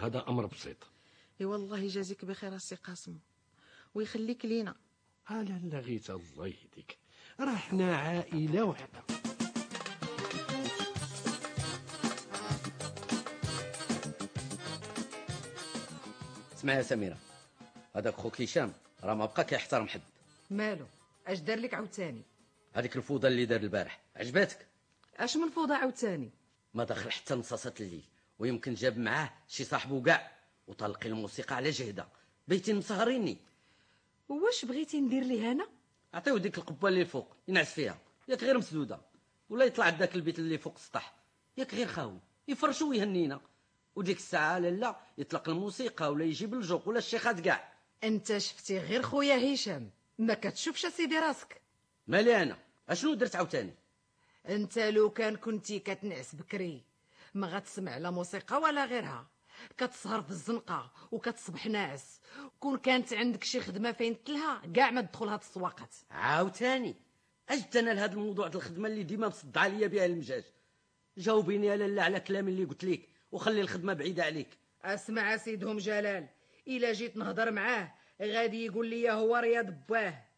هذا امر بسيط. اي والله يجازيك بخير السي قاسم ويخليك لينا. لا غيت الله يهديك، راه حنا عائله وحده. اسمع يا سميره، هذاك خوك هشام راه ما بقى كيحترم حد. مالو؟ اش دار لك عاوتاني؟ هذيك الفوضى اللي دار البارح عجباتك؟ اش من فوضى عاوتاني؟ ما دخل حتى نصاصات الليل، ويمكن جاب معاه شي صاحبو كاع، وطلقي الموسيقى على جهده، بيتين مسهريني. واش بغيتي ندير ليه انا؟ عطيو ديك القبه اللي فوق ينعس فيها، ياك غير مسدوده، ولا يطلع داك البيت اللي فوق السطح ياك غير خاوي يفرشوا ويهنينا، وديك الساعه لالا يطلق الموسيقى ولا يجيب الجوق ولا الشيخات كاع. انت شفتي غير خويا هشام، ما كتشوفش سيدي راسك؟ مالي انا اشنو درت عاوتاني؟ انت لو كنتي كتنعس بكري ما غتسمع لا موسيقى ولا غيرها، كتسهر في الزنقه وكتصبح ناعس، كون كانت عندك شي خدمه فين تلها كاع ما تدخل هاد السواقات. عاوتاني اجت انا لهذا الموضوع د الخدمه اللي ديما مصدع ليا بها المجاج. جاوبيني يا لاله على كلامي اللي قلت لك، وخلي الخدمه بعيده عليك. اسمع سيدهم جلال، الا جيت نهضر معاه غادي يقول لي هو رياض باه.